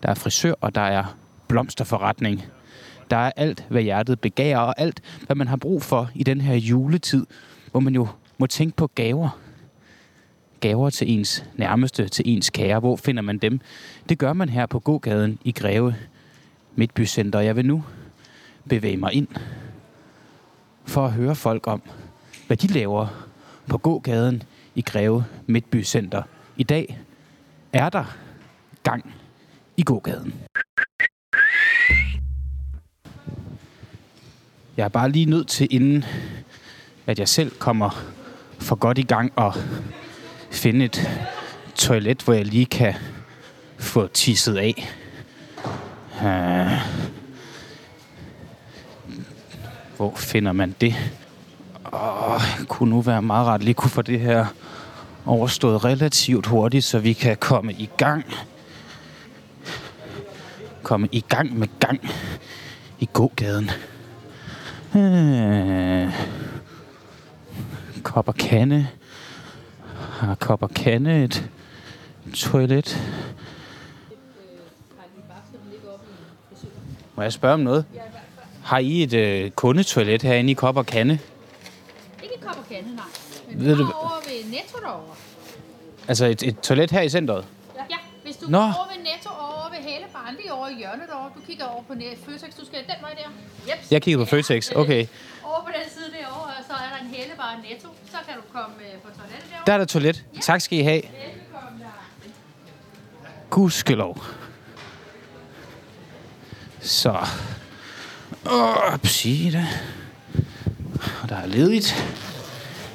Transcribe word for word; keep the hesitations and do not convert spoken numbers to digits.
der er frisør, og der er blomsterforretning. Der er alt, hvad hjertet begærer, og alt, hvad man har brug for i den her juletid, hvor man jo må tænke på gaver. Gaver til ens nærmeste, til ens kære. Hvor finder man dem? Det gør man her på gågaden i Greve Midtbycenter. Jeg vil nu bevæge mig ind for at høre folk om, hvad de laver på gågaden i Greve Midtbycenter. I dag er der gang i gågaden. Jeg er bare lige nødt til, inden at jeg selv kommer for godt i gang, og finde et toilet, hvor jeg lige kan få tisset af. Uh, hvor finder man det? Oh, kunne nu være meget ret lige kunne få det her overstået relativt hurtigt, så vi kan komme i gang. Komme i gang med gang i gågaden. Uh, kop og kande. Har kop og kande et toilet. Må jeg spørge om noget? Har I et øh, kundetoilet herinde i kop og kande? Ikke kop og kande, nej. Men Ved vi du- har over ved Netto derovre. Altså et, et toilet her i centret? Ja, hvis du Nå. går over ved Netto og over ved Hælebaren, lige over i hjørnet derovre. Du kigger over på net- Føtex, du skal den vej der. Jeps. Jeg kigger på Føtex, okay. Over på den side derovre, og så er der en Hælebaren Netto. Så kan du komme øh, på toilettet derovre. Der er der toilet. Tak skal I have. Velbekomme der. Gudskelov. Så. Åh, sige det. Og der er ledigt.